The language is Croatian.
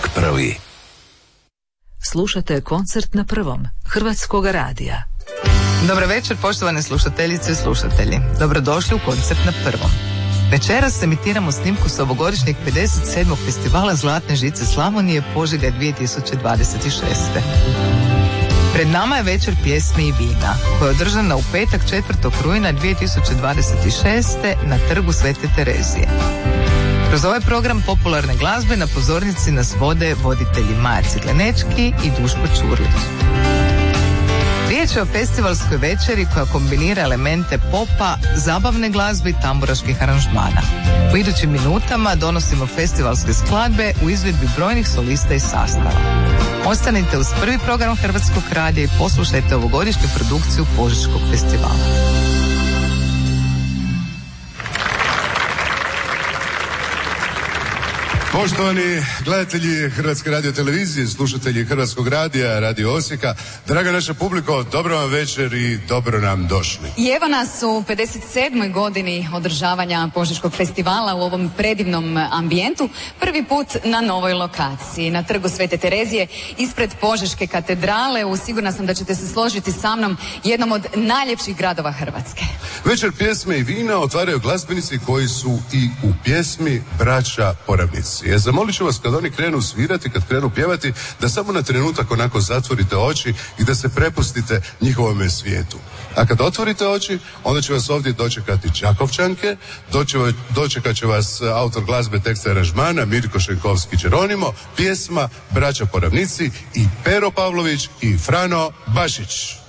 prvi. Slušate koncert na Prvom Hrvatskog radija. Dobro večer, poštovane slušateljice i slušatelji. Dobrodošli u koncert na Prvom. Večeras emitiramo snimku s ovogodišnjeg 57. festivala Zlatne žice Slavonije Požega 2026. Pred nama je večer pjesmi i vina, koja je održana u petak 4. rujna 2026. na trgu Svete Terezije. Kroz ovaj program popularne glazbe na pozornici nas vode voditelji Maja Ciglenečki i Duško Ćurlić. Riječ je o festivalskoj večeri koja kombinira elemente popa, zabavne glazbe i tamburaških aranžmana. U idućim minutama donosimo festivalske skladbe u izvedbi brojnih solista i sastava. Ostanite uz prvi program Hrvatskog radija i poslušajte ovogodišnju produkciju Požeškog festivala. Poštovani gledatelji Hrvatske radiotelevizije, slušatelji Hrvatskog radija, Radio Osijeka, draga naša publiko, dobro vam večer i dobro nam došli. I evo nas u 57. godini održavanja Požeškog festivala u ovom predivnom ambijentu, prvi put na novoj lokaciji, na trgu Svete Terezije, ispred Požeške katedrale, sigurna sam da ćete se složiti sa mnom, jednom od najljepših gradova Hrvatske. Večer pjesme i vina otvaraju glazbenici koji su i u pjesmi braća Poravnici. Zamolit ću vas kad oni krenu svirati, kad krenu pjevati, da samo na trenutak onako zatvorite oči i da se prepustite njihovome svijetu. A kad otvorite oči, onda će vas ovdje dočekati Čakovčanke, dočekat će vas autor glazbe, teksta i aranžmana Mirko Šenkovski Đeronimo, pjesma braća Poravnici i Pero Pavlović i Frano Bašić.